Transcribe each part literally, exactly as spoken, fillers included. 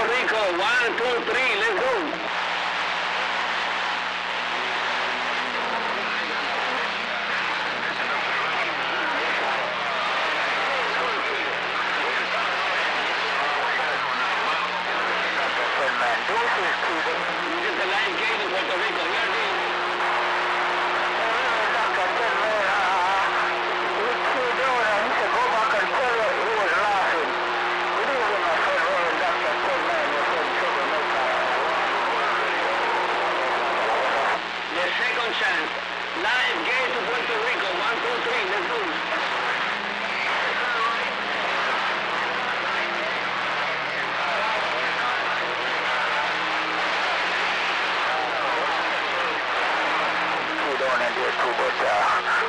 Rico, one, two, three, let's go. This is the line gate in Puerto Rico. We are doing chance. Live gate to Puerto Rico. One, two, three. Let's go. Two down and there's two, but uh,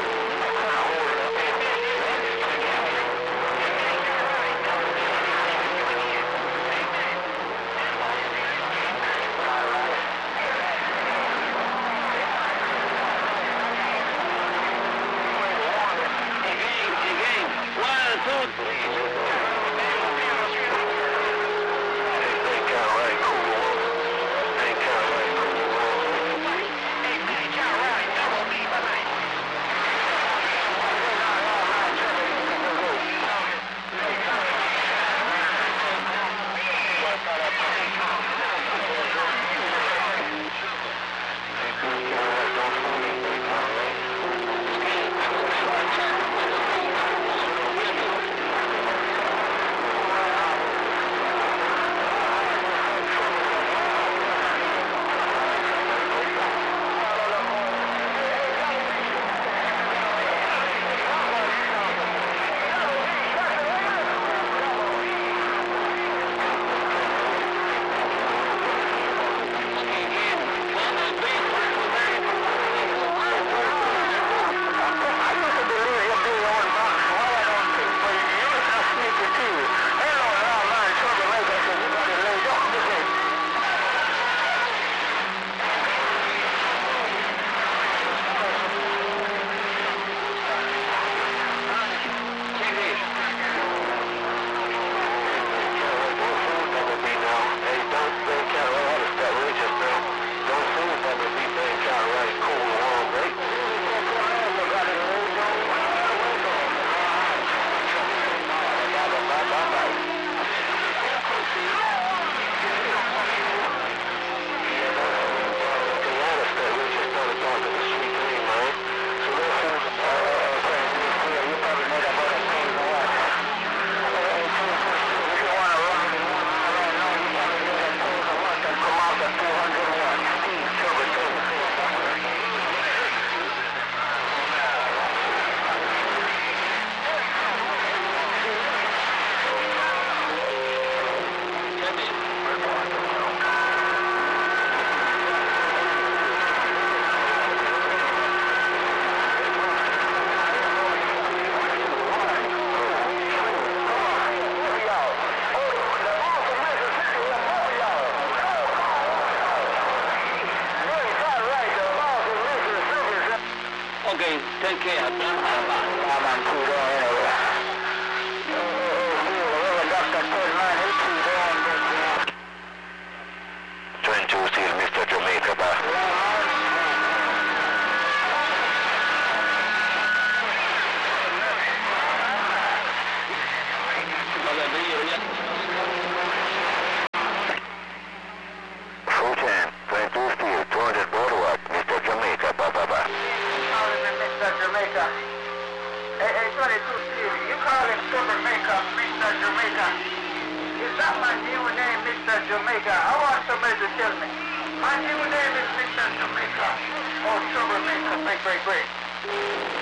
Okay, take care. Train two Steel, Mister Jamaica, bye. Full ten, Train two Steel, two hundred Boardwalk, Mister Jamaica, bye bye bye. Mister Jamaica. Hey, hey, twenty-two Steve, you call him Super Jamaica, Mister Jamaica. Is that my new name, Mister Jamaica? I want somebody to tell me. My new name is Mister Jamaica. Oh, Super Jamaica, great, great, great.